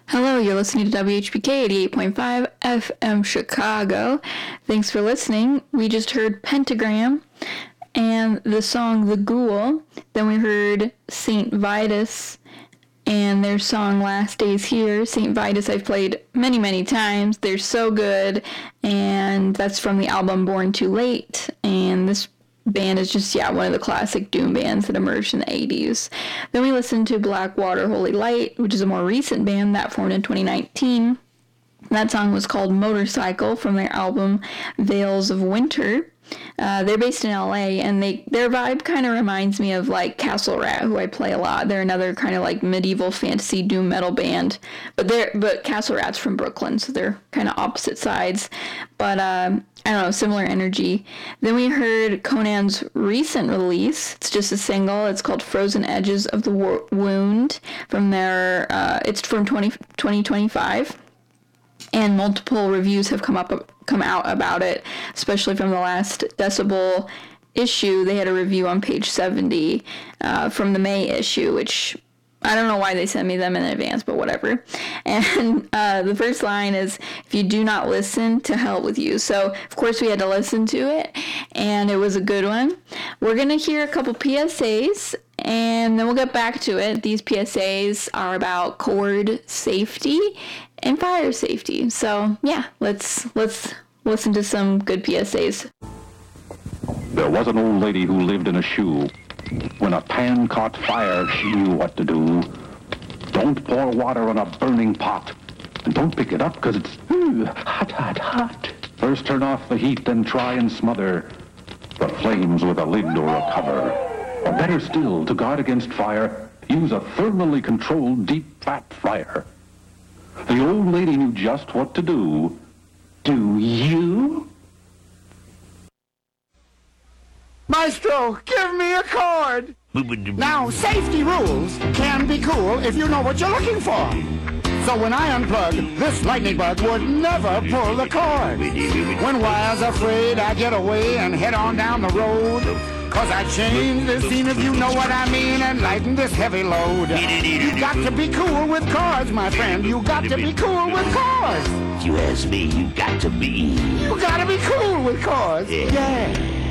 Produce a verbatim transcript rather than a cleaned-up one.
Hello, you're listening to W H P K eighty-eight point five F M Chicago. Thanks for listening. We just heard Pentagram and the song The Ghoul. Then we heard Saint Vitus and their song Last Days Here. Saint Vitus I've played many, many times. They're so good, and that's from the album Born Too Late. And this band is just, yeah, one of the classic doom bands that emerged in the eighties. Then we listened to Blackwater Holy Light, which is a more recent band that formed in twenty nineteen. That song was called Motorcycle from their album Veils of Winter. Uh, they're based in L A, and they their vibe kind of reminds me of like Castle Rat, who I play a lot. They're another kind of like medieval fantasy doom metal band, but they're but Castle Rat's from Brooklyn, so they're kind of opposite sides. But uh, I don't know, similar energy. Then we heard Conan's recent release. It's just a single. It's called Frozen Edges of the Wo- Wound from their. Uh, it's from twenty twenty-five. And multiple reviews have come up come out about it, especially from the last Decibel issue. They had a review on page seventy uh, from the May issue, which I don't know why they sent me them in advance, but whatever. And uh, the first line is, "If you do not listen, to hell with you." So, of course, we had to listen to it, and it was a good one. We're going to hear a couple P S As, and then we'll get back to it. These P S As are about cord safety and fire safety. So, yeah, let's let's listen to some good P S As. There was an old lady who lived in a shoe. When a pan caught fire, she knew what to do. Don't pour water on a burning pot. And don't pick it up, because it's ooh, hot, hot, hot. First turn off the heat, then try and smother the flames with a lid or a cover. Or better still, to guard against fire, use a thermally controlled deep fat fryer. The old lady knew just what to do. Do you? Maestro, give me a cord! Now, safety rules can be cool if you know what you're looking for. So when I unplug, this lightning bug would never pull the cord. When wires are frayed, I get away and head on down the road. Cause I changed the scene, if you know what I mean, and lighten this heavy load. You got to be cool with cars, my friend. You got to be cool with cars. If you ask me, you got to be. You gotta be cool with cars. Yeah. Yeah.